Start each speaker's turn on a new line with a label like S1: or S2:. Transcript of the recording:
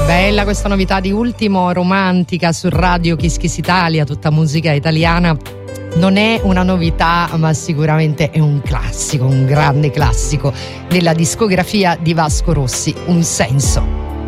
S1: Bella questa novità di Ultimo, romantica su Radio Kiss Kiss Italia, tutta musica italiana. Non è una novità, ma sicuramente è un classico, un grande classico della discografia di Vasco Rossi, Un senso.